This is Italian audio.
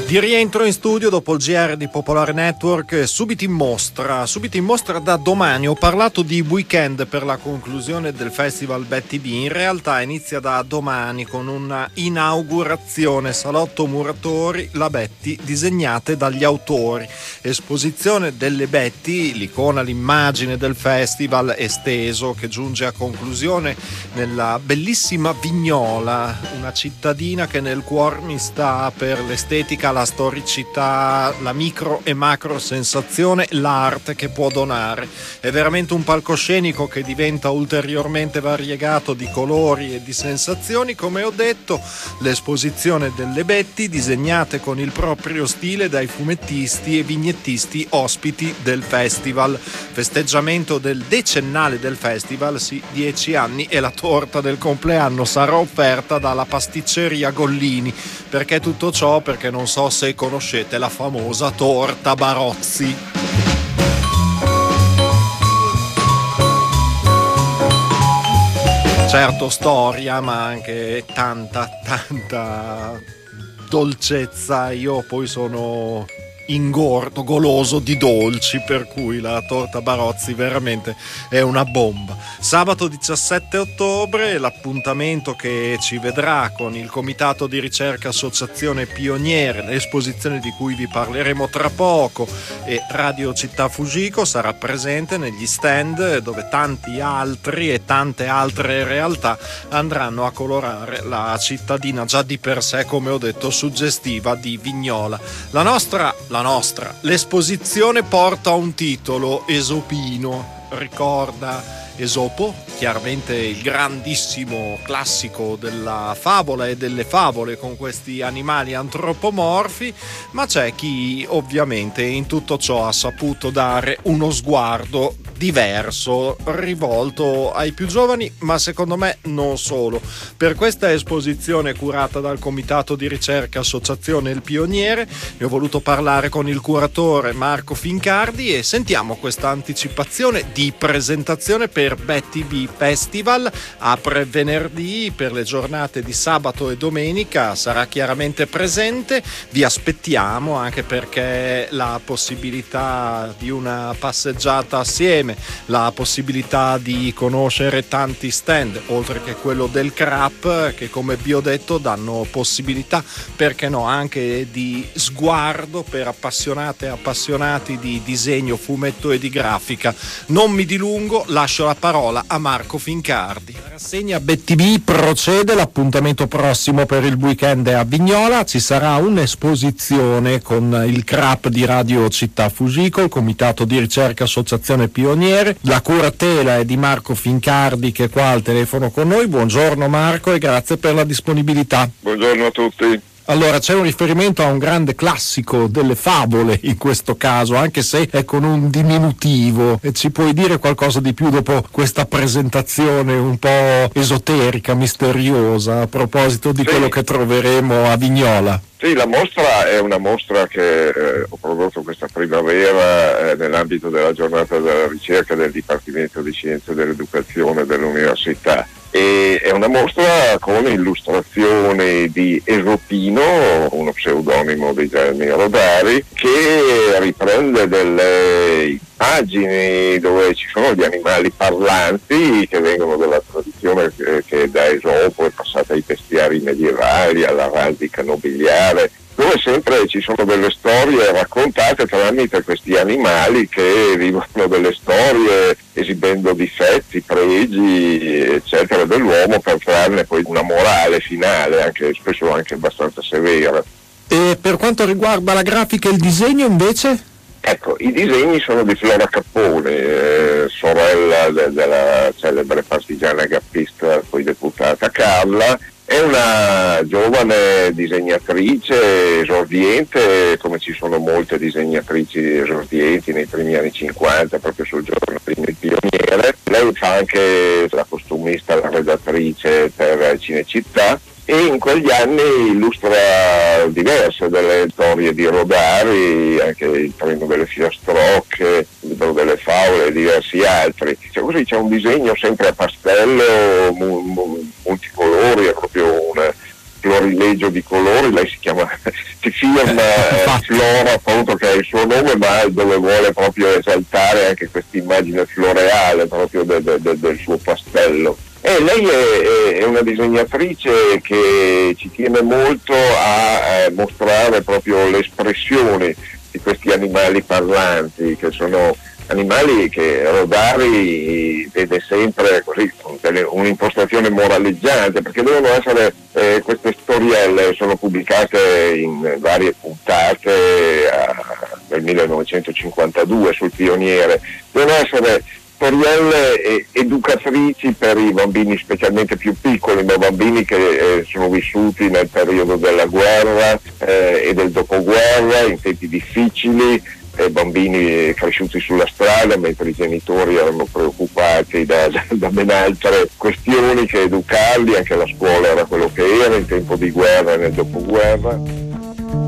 Di rientro in studio dopo il GR di Popolare Network, subito in mostra da domani. Ho parlato di weekend per la conclusione del Festival Betty B, in realtà inizia da domani con una inaugurazione, salotto muratori, la Betty disegnate dagli autori, esposizione delle Betty, l'icona, l'immagine del festival esteso che giunge a conclusione nella bellissima Vignola, una cittadina che nel cuore mi sta per l'estetica, la storicità, la micro e macro sensazione, l'arte che può donare. È veramente un palcoscenico che diventa ulteriormente variegato di colori e di sensazioni. Come ho detto, l'esposizione delle Betty disegnate con il proprio stile dai fumettisti e vignettisti ospiti del festival. Festeggiamento del decennale del festival, sì, 10 anni, e la torta del compleanno sarà offerta dalla pasticceria Gollini. Perché tutto ciò? Perché non so se conoscete la famosa torta Barozzi. Certo, storia, ma anche tanta dolcezza. Io poi sono ingordo, goloso di dolci, per cui la torta Barozzi veramente è una bomba. Sabato 17 ottobre l'appuntamento che ci vedrà con il Comitato di Ricerca Associazione Pioniere, l'esposizione di cui vi parleremo tra poco, e Radio Città Fugico sarà presente negli stand dove tanti altri e tante altre realtà andranno a colorare la cittadina già di per sé, come ho detto, suggestiva di Vignola. L'esposizione porta un titolo, Esopino, ricorda Esopo, chiaramente il grandissimo classico della favola e delle favole con questi animali antropomorfi, ma c'è chi ovviamente in tutto ciò ha saputo dare uno sguardo diverso, rivolto ai più giovani, ma secondo me non solo. Per questa esposizione curata dal Comitato di Ricerca Associazione Il Pioniere ne ho voluto parlare con il curatore Marco Fincardi e sentiamo questa anticipazione di presentazione per Betty B Festival. Apre venerdì, per le giornate di sabato e domenica sarà chiaramente presente. Vi aspettiamo, anche perché la possibilità di una passeggiata assieme, la possibilità di conoscere tanti stand, oltre che quello del CRAP, che come vi ho detto danno possibilità, perché no, anche di sguardo per appassionate e appassionati di disegno, fumetto e di grafica. Non mi dilungo, lascio la parola a Marco Fincardi. La rassegna Betty B procede, l'appuntamento prossimo per il weekend è a Vignola, ci sarà un'esposizione con il CRAP di Radio Città Fugico, il Comitato di Ricerca Associazione Pioniere, la curatela è di Marco Fincardi che è qua al telefono con noi. Buongiorno Marco e grazie per la disponibilità. Buongiorno a tutti. Allora, c'è un riferimento a un grande classico delle favole in questo caso, anche se è con un diminutivo. E ci puoi dire qualcosa di più dopo questa presentazione un po' esoterica, misteriosa, a proposito di quello che troveremo a Vignola? Sì, la mostra è una mostra che ho prodotto questa primavera nell'ambito della giornata della ricerca del Dipartimento di Scienze dell'Educazione dell'Università. E è una mostra con illustrazioni di Esopino, uno pseudonimo di Gianni Rodari, che riprende delle immagini dove ci sono gli animali parlanti che vengono dalla tradizione che da Esopo è passata ai bestiari medievali, all'araldica nobiliare, dove sempre ci sono delle storie raccontate tramite questi animali che vivono delle storie esibendo difetti, pregi, eccetera, dell'uomo, per trarne poi una morale finale, anche spesso anche abbastanza severa. E per quanto riguarda la grafica e il disegno invece? Ecco, i disegni sono di Flora Capponi, sorella della celebre partigiana gappista, poi deputata Carla. È una giovane disegnatrice esordiente, come ci sono molte disegnatrici esordienti nei primi anni 50, proprio sul giorno del Pioniere. Lei fa anche la costumista, la redattrice per Cinecittà, e in quegli anni illustra diverse delle storie di Rodari, anche il Treno delle Filastrocche, il Libro delle Favole e diversi altri. Così c'è un disegno sempre a pastello, multicolori, è proprio un florilegio di colori. Lei si firma Flora, appunto, che è il suo nome, ma dove vuole proprio esaltare anche questa immagine floreale proprio del suo pastello. Lei è una disegnatrice che ci tiene molto a mostrare proprio le espressioni di questi animali parlanti, che sono animali che Rodari vede sempre così, con un'impostazione moralizzante, perché devono essere, queste storielle sono pubblicate in varie puntate nel 1952 sul Pioniere, devono essere storielle educatrici per i bambini specialmente più piccoli, ma bambini che sono vissuti nel periodo della guerra e del dopoguerra, in tempi difficili, bambini cresciuti sulla strada mentre i genitori erano preoccupati da ben altre questioni che educarli. Anche la scuola era quello che era in tempo di guerra e nel dopoguerra.